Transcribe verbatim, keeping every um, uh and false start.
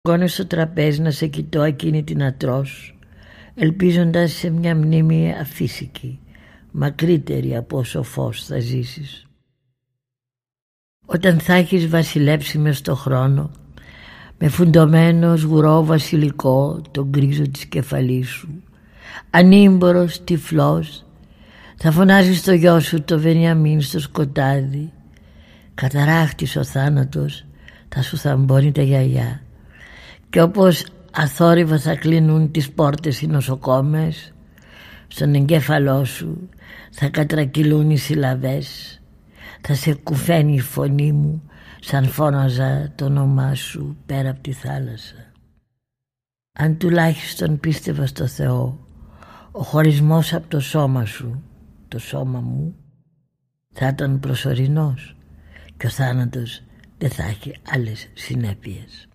Σηκώνω στο τραπέζι να σε κοιτώ εκείνη την ατρός, ελπίζοντας σε μια μνήμη αφύσικη, μακρύτερη από όσο φως θα ζήσεις. Όταν θα έχεις βασιλέψει μες στο χρόνο, με φουντωμένο σγουρό βασιλικό τον γκρίζο της κεφαλής σου, ανήμπορος, τυφλός, θα φωνάζεις στο γιο σου το Βενιαμίν στο σκοτάδι. Καταράχτης ο θάνατος θα σου θαμπώνει τα γιαγιά, και όπως αθόρυβα θα κλείνουν τις πόρτες οι νοσοκόμες, στον εγκέφαλό σου θα κατρακυλούν οι συλλαβές, θα σε κουφαίνει η φωνή μου σαν φώναζα το όνομά σου πέρα από τη θάλασσα. Αν τουλάχιστον πίστευα στο Θεό, ο χωρισμός από το σώμα σου, το σώμα μου, θα ήταν προσωρινός και ο θάνατος δεν θα έχει άλλες συνέπειες.